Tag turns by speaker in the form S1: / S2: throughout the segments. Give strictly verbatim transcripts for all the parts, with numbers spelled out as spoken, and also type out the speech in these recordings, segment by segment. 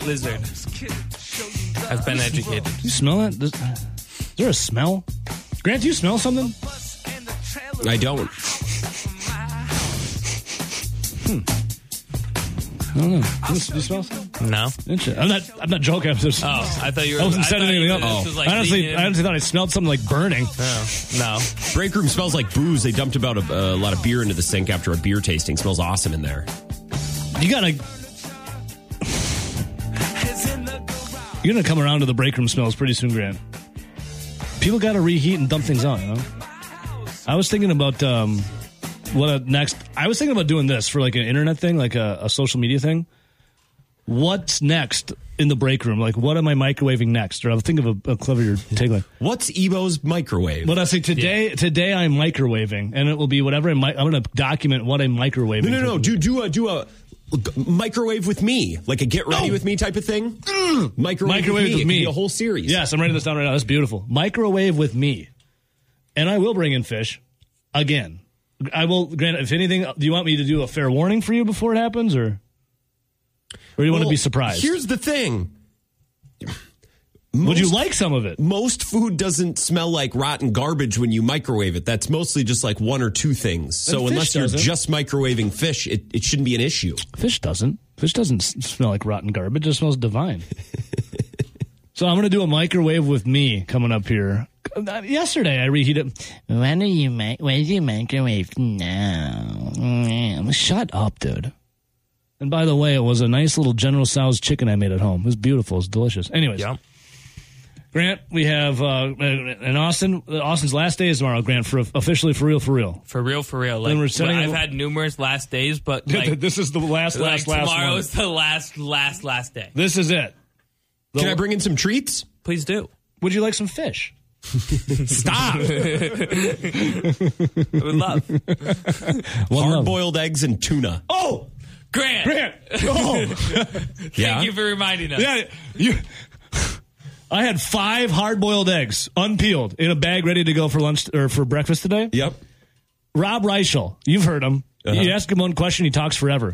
S1: lizard. I've been educated.
S2: You smell it? Is there a smell? Grant, do you smell something?
S3: I don't.
S2: Hmm. I don't know. Do you, do you smell something?
S1: No.
S2: I'm not. I'm not joking. I'm just,
S1: Oh, I thought you were.
S2: I wasn't setting anything up.
S1: This was like
S2: I honestly,
S1: leading in.
S2: I honestly thought I smelled something like burning.
S1: Oh, no.
S3: Break room smells like booze. They dumped about a, a lot of beer into the sink after a beer tasting. Smells awesome in there.
S2: You gotta. You're gonna come around to the break room smells pretty soon, Grant. People gotta reheat and dump things out, you know? I was thinking about um, what a next. I was thinking about doing this for like an internet thing, like a, a social media thing. What's next in the break room? Like, what am I microwaving next? Or I'll think of a, a clever tagline.
S3: What's Ebo's microwave?
S2: But I say today, yeah. today I'm microwaving, and it will be whatever I'm. I'm going to document what I'm microwaving.
S3: No, no, no. Do do a do a microwave with me, like a get ready
S2: oh.
S3: with me type of thing. Mm. Microwave,
S2: microwave with me.
S3: with me. A whole series.
S2: Yes, I'm writing this down right now. That's beautiful. Microwave with me, and I will bring in fish again. I will. Grant, if anything, do you want me to do a fair warning for you before it happens, or? Or do you well, want to be surprised?
S3: Here's the thing.
S2: Most, Would you like some of it?
S3: Most food doesn't smell like rotten garbage when you microwave it. That's mostly just like one or two things. So unless you're doesn't. just microwaving fish, it, it shouldn't be an issue.
S2: Fish doesn't. Fish doesn't smell like rotten garbage. It smells divine. So I'm going to do a microwave with me coming up here. Yesterday I reheated. When do you make? When do you microwave now? Shut up, dude. And by the way, it was a nice little General Tso's chicken I made at home. It was beautiful. It was delicious. Anyways,
S1: yeah.
S2: Grant, we have uh, in Austin. Austin's last day is tomorrow. Grant, for officially for real, for real,
S1: for real, for real. Like,
S2: we're setting
S1: I've
S2: a,
S1: had numerous last days, but like,
S2: this is the last, last,
S1: like
S2: last.
S1: Tomorrow
S2: one.
S1: is the last, last, last day.
S2: This is it. The,
S3: Can I bring in some treats?
S1: Please do.
S2: Would you like some fish?
S3: Stop.
S1: I would love
S3: hard-boiled eggs and tuna.
S2: Oh.
S1: Grant!
S2: Grant! Oh!
S1: Thank
S3: yeah?
S1: you for reminding us.
S2: Yeah, you. I had five hard-boiled eggs, unpeeled, in a bag, ready to go for lunch or for breakfast today.
S3: Yep.
S2: Rob Reichel, you've heard him.
S3: Uh-huh.
S2: You ask him one question, he talks forever.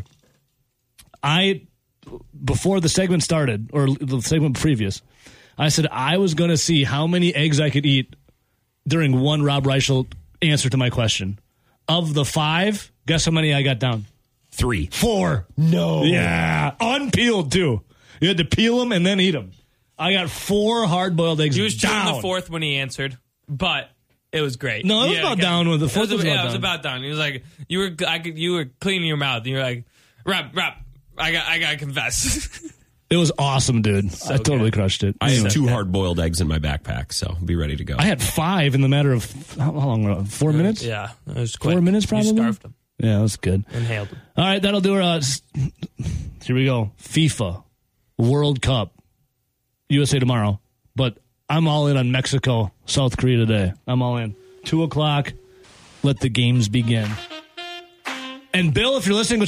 S2: I, before the segment started, or the segment previous, I said I was going to see how many eggs I could eat during one Rob Reichel answer to my question. Of the five, guess how many I got down?
S3: Three.
S2: Four.
S3: No.
S2: Yeah. Unpeeled, too. You had to peel them and then eat them. I got four hard-boiled eggs
S1: He was
S2: down.
S1: doing the fourth when he answered, but it was great.
S2: No, it was
S1: yeah,
S2: about
S1: okay.
S2: down with the fourth.
S1: It was,
S2: was
S1: yeah,
S2: about
S1: it was
S2: down.
S1: about down. He was like, you were, I could, you were cleaning your mouth. And you were like, Rob, Rob, I got, I got to confess.
S2: It was awesome, dude.
S1: So
S2: I totally
S1: good.
S2: crushed it.
S3: I have
S2: Anyway.
S3: two hard-boiled eggs in my backpack, so be ready to go.
S2: I had five in the matter of, how long? Four minutes?
S1: Yeah. It was quick.
S2: Four minutes, probably?
S1: You scarfed them.
S2: Yeah, that was good.
S1: Inhaled them.
S2: All right, that'll do it. Uh, here we go. FIFA, World Cup, U S A tomorrow. But I'm all in on Mexico, South Korea today. I'm all in. Two o'clock, let the games begin. And Bill, if you're listening,